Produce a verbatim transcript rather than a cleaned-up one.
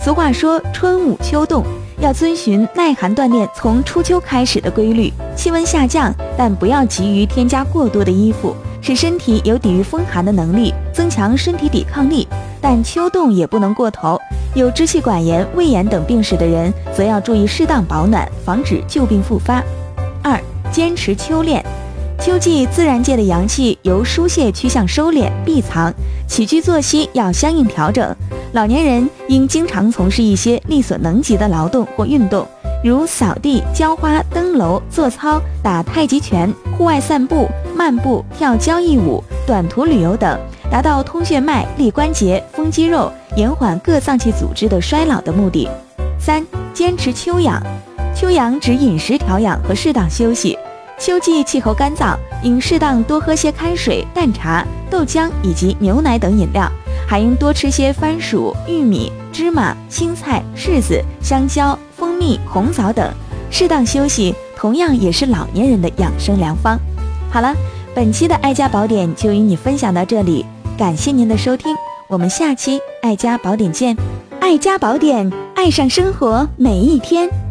俗话说春捂秋冻，要遵循耐寒锻炼从初秋开始的规律。气温下降，但不要急于添加过多的衣服，使身体有抵御风寒的能力，增强身体抵抗力。但秋冻也不能过头，有支气管炎、胃炎等病史的人，则要注意适当保暖，防止旧病复发。二、坚持秋练。秋季自然界的阳气由疏泄趋向收敛闭藏，起居作息要相应调整。老年人应经常从事一些力所能及的劳动或运动，如扫地、浇花、登楼、做操、打太极拳、户外散步、漫步、跳交谊舞、短途旅游等，达到通血脉、利关节、丰肌肉，延缓各脏器组织的衰老的目的。三、坚持秋养。秋养指饮食调养和适当休息。秋季气候干燥，应适当多喝些开水、淡茶、豆浆以及牛奶等饮料，还应多吃些番薯、玉米、芝麻、青菜、柿子、香蕉、蜂蜜、红枣等。适当休息同样也是老年人的养生良方。好了，本期的爱家宝典就与你分享到这里，感谢您的收听，我们下期爱家宝典见。爱家宝典，爱上生活每一天。